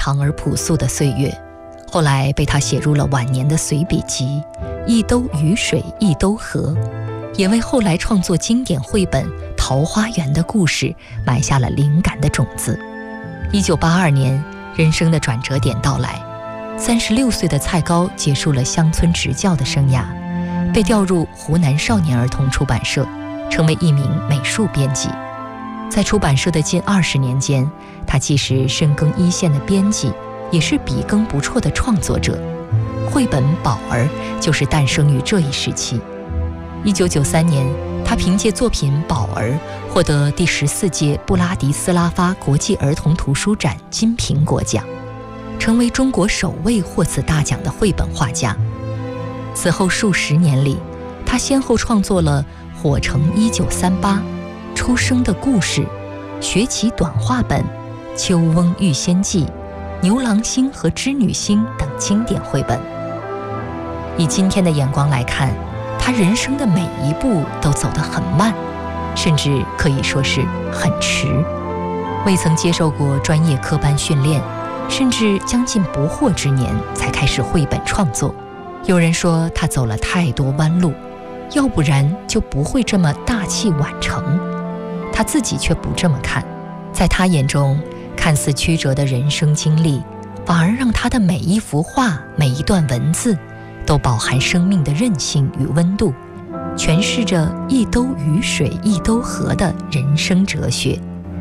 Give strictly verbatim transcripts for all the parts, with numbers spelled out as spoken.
常而朴素的岁月，后来被他写入了晚年的随笔集《一兜雨水一兜河》，也为后来创作经典绘本《桃花源》的故事埋下了灵感的种子。一九八二年，人生的转折点到来，三十六岁的蔡高结束了乡村执教的生涯，被调入湖南少年儿童出版社，成为一名美术编辑。在出版社的近二十年间，他既是深耕一线的编辑，也是笔耕不辍的创作者。绘本《宝儿》就是诞生于这一时期。一九九三年，他凭借作品《宝儿》获得第十四届布拉迪斯拉发国际儿童图书展金苹果奖，成为中国首位获此大奖的绘本画家。此后数十年里，他先后创作了《火城一九三八》、《出生的故事》、学习短话本、《秋翁遇仙记》、《牛郎星和织女星》等经典绘本。以今天的眼光来看，他人生的每一步都走得很慢，甚至可以说是很迟。未曾接受过专业科班训练，甚至将近不惑之年才开始绘本创作。有人说他走了太多弯路，要不然就不会这么大器晚成。他自己却不这么看，在他眼中，看似曲折的人生经历，反而让他的每一幅画、每一段文字都饱含生命的韧性与温度，诠释着一兜雨水一兜河的人生哲学。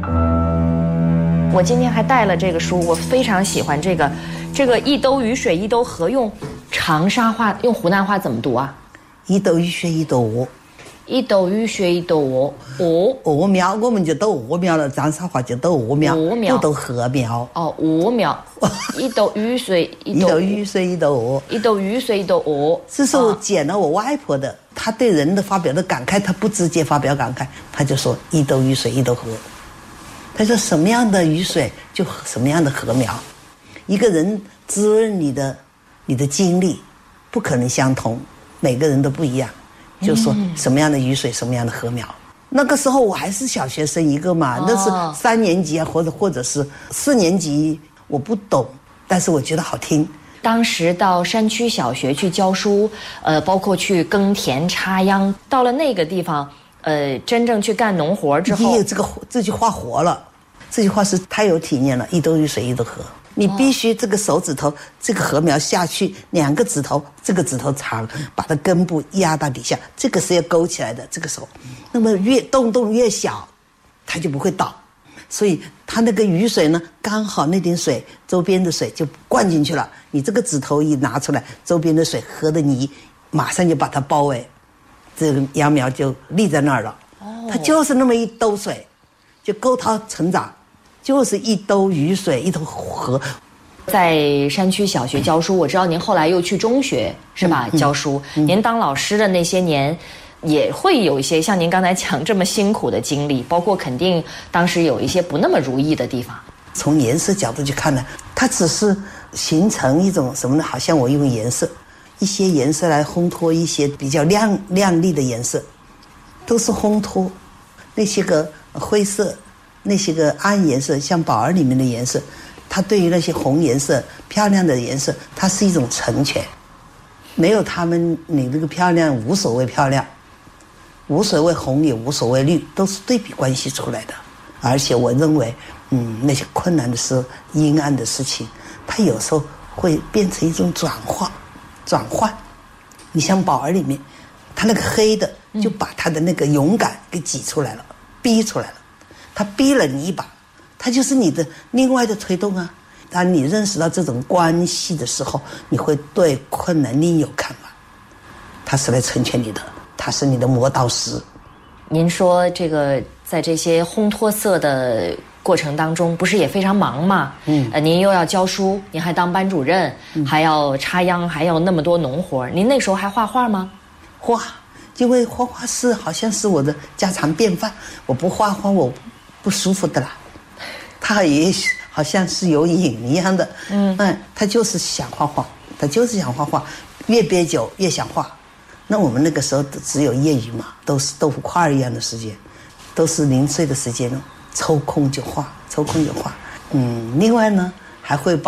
我今天还带了这个书，我非常喜欢这个这个一兜雨水一兜河，用长沙话，用湖南话怎么读啊？ 一兜雨水一兜鹅， 一兜雨水一兜鹅，鹅鹅苗我们就兜鹅苗了，长沙话就兜鹅苗， 鹅苗不兜禾苗。 哦，鹅苗，一兜雨水一兜一兜雨水一兜鹅， 一兜雨水一兜鹅。 这是我捡了我外婆的，她对人的发表的感慨，她不直接发表感慨，她就说一兜雨水一兜河。她说什么样的雨水就什么样的禾苗，一个人滋润你的你的经历不可能相同，每个人都不一样，就说什么样的雨水什么样的禾苗。那个时候我还是小学生一个嘛，那是三年级啊，或者或者是四年级，我不懂，但是我觉得好听。 当时到山区小学去教书，呃，包括去耕田插秧，到了那个地方，呃，真正去干农活之后， 也有这个这句话活了。这句话是太有体验了，一兜雨水一兜河。你必须这个手指头这个禾苗下去，两个指头这个指头长，把它根部压到底下，这个是要勾起来的这个手。那么越洞洞越小，它就不会倒。所以它那个雨水呢，刚好那点水周边的水就灌进去了，你这个指头一拿出来，周边的水和的泥马上就把它包围，这个秧苗就立在那儿了。它就是那么一兜水，就够它成长。就是一兜雨水一兜河。 在山区小学教书，我知道您后来又去中学是吧、嗯、教书、嗯、您当老师的那些年也会有一些像您刚才讲这么辛苦的经历，包括肯定当时有一些不那么如意的地方。 从颜色角度去看呢，它只是形成一种什么呢，好像我用颜色一些颜色来烘托一些比较亮亮丽的颜色，都是烘托那些个灰色那些个暗颜色，像宝儿里面的颜色，它对于那些红颜色漂亮的颜色，它是一种成全。没有他们你那个漂亮无所谓漂亮，无所谓红也无所谓绿，都是对比关系出来的。而且我认为嗯，那些困难的事阴暗的事情，它有时候会变成一种转化转换。你像宝儿里面它那个黑的就把它的那个勇敢给挤出来了、嗯、逼出来了，他逼了你一把，他就是你的另外的推动啊。当你认识到这种关系的时候，你会对困难另有看法。他是来成全你的，他是你的磨刀石。 您说这个在这些烘托色的过程当中，不是也非常忙吗？嗯，呃，您又要教书，您还当班主任，嗯、还要插秧，还要那么多农活。您那时候还画画吗？ 画，因为画画是好像是我的家常便饭，我不画画我不舒服的啦。他也好像是有瘾一样的，嗯嗯，他就是想画画，他就是想画画，越憋久越想画。那我们那个时候只有业余嘛，都是豆腐块一样的时间，都是零碎的时间，抽空就画，抽空就画。嗯，另外呢，还会把